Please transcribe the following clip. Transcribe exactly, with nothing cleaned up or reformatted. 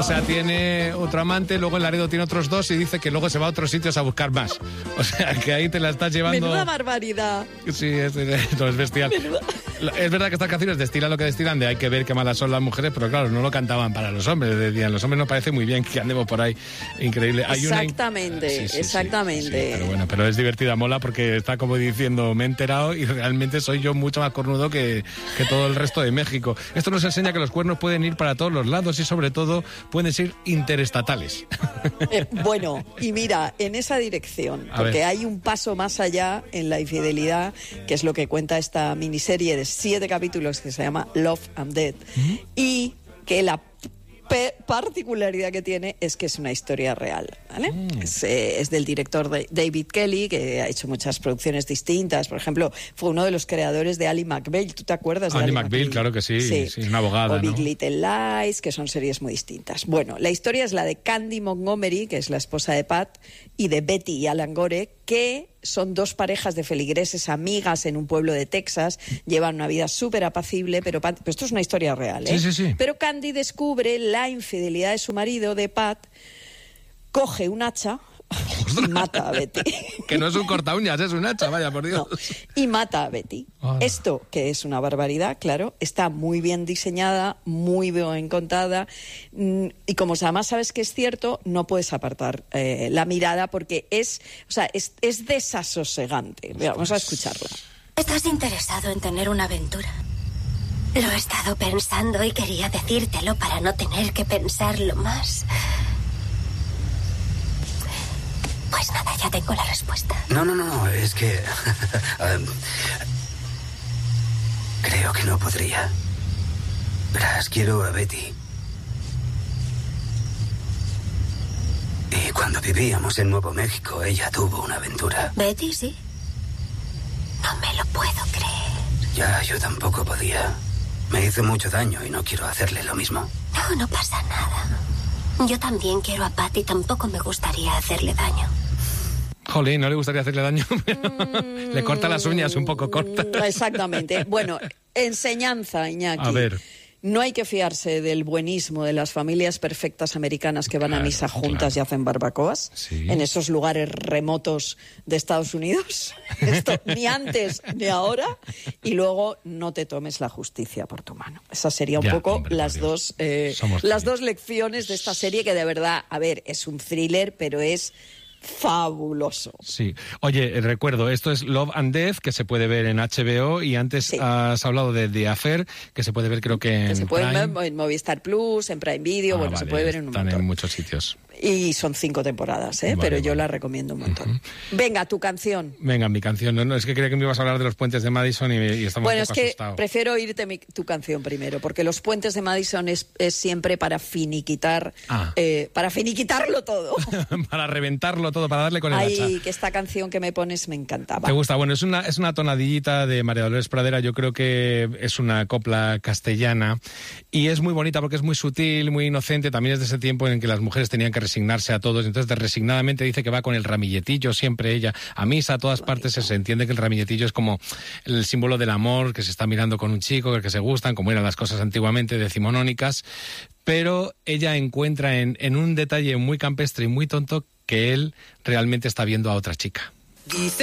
O sea, tiene otro amante, luego en Laredo tiene otros dos y dice que luego se va a otros sitios a buscar más. O sea, que ahí te la estás llevando... Menuda barbaridad. Sí, es, es, no, es bestial. Menuda. Es verdad que estas canciones destilan lo que destilan, de hay que ver qué malas son las mujeres, pero claro, no lo cantaban para los hombres. Decían, los hombres nos parece muy bien que andemos por ahí. Increíble. Hay exactamente, una... sí, sí, exactamente. Sí, sí, pero bueno, pero es divertida, mola, porque está como diciendo, me he enterado y realmente soy yo mucho más cornudo que, que todo el resto de México. Esto nos enseña que los cuernos pueden ir para todos los lados y sobre todo pueden ser interestatales. Eh, bueno, y mira, en esa dirección, A porque ver. hay un paso más allá en la infidelidad, que es lo que cuenta esta miniserie de siete capítulos que se llama Love and Death, ¿Mm? y que la pe- particularidad que tiene es que es una historia real, ¿vale? Mm. Es, eh, es del director de David Kelly, que ha hecho muchas producciones distintas. Por ejemplo, fue uno de los creadores de Ally McBeal. ¿Tú te acuerdas de Ally Ally McBeal? McBeal? Claro que sí, sí, sí, una abogada, O Big ¿no? Little Lies, que son series muy distintas. Bueno, la historia es la de Candy Montgomery, que es la esposa de Pat, y de Betty y Alan Gore, que son dos parejas de feligreses amigas en un pueblo de Texas, llevan una vida súper apacible, pero, Pat, pero esto es una historia real, ¿eh? Sí, sí, sí. Pero Candy descubre la infidelidad de su marido, de Pat, coge un hacha y mata a Betty. Que no es un corta uñas, es un hacha, vaya por Dios. No, y mata a Betty. Ah. Esto, que es una barbaridad, claro, está muy bien diseñada, muy bien contada, y como además sabes que es cierto, no puedes apartar eh, la mirada porque es, o sea, es, es desasosegante. Mira, vamos a escucharla. ¿Estás interesado en tener una aventura? Lo he estado pensando y quería decírtelo para no tener que pensarlo más. Pues nada, ya tengo la respuesta. No, no, no, es que... um, creo que no podría. Verás, quiero a Betty. Y cuando vivíamos en Nuevo México, ella tuvo una aventura. ¿Betty, sí? No me lo puedo creer. Ya, yo tampoco podía. Me hizo mucho daño y no quiero hacerle lo mismo. No, no pasa nada. Yo también quiero a Pat y tampoco me gustaría hacerle daño. Jolín, no le gustaría hacerle daño, pero mm, le corta las uñas un poco cortas. Exactamente. Bueno, enseñanza, Iñaki. A ver. No hay que fiarse del buenismo de las familias perfectas americanas que van Claro, a misa juntas claro. y hacen barbacoas Sí. en esos lugares remotos de Estados Unidos. Esto ni antes ni ahora. Y luego no te tomes la justicia por tu mano. Esas serían un Ya, poco hombre, las por Dios. dos eh, Somos las tristes. dos lecciones de esta serie que de verdad, a ver, es un thriller, pero es fabuloso. Sí. Oye, recuerdo, esto es Love and Death, que se puede ver en H B O, y antes Sí. has hablado de The Affair, que se puede ver creo que en Que se puede Prime. ver en Movistar Plus, en Prime Video, Ah, bueno, se vale, puede ver en un están montón. en muchos sitios. Y son cinco temporadas, ¿eh? Vale, Pero yo vale. la recomiendo un montón. Venga, tu canción. Venga, mi canción. No, no, es que creía que me ibas a hablar de los puentes de Madison y, y estaba Bueno, un es poco que asustado. prefiero oírte mi- tu canción primero, porque Los Puentes de Madison es, es siempre para finiquitar, Ah. eh, para finiquitarlo todo. Para reventarlo todo, para darle con el hacha. Ay, que esta canción que me pones me encantaba. ¿Te gusta? Bueno, es una, es una tonadillita de María Dolores Pradera, yo creo que es una copla castellana y es muy bonita porque es muy sutil, muy inocente, también es de ese tiempo en que las mujeres tenían que resignarse a todos, entonces de resignadamente dice que va con el ramilletillo siempre ella a misa, a todas partes se entiende que el ramilletillo es como el símbolo del amor, que se está mirando con un chico, que se gustan, como eran las cosas antiguamente decimonónicas, pero ella encuentra en, en un detalle muy campestre y muy tonto que él realmente está viendo a otra chica. Dice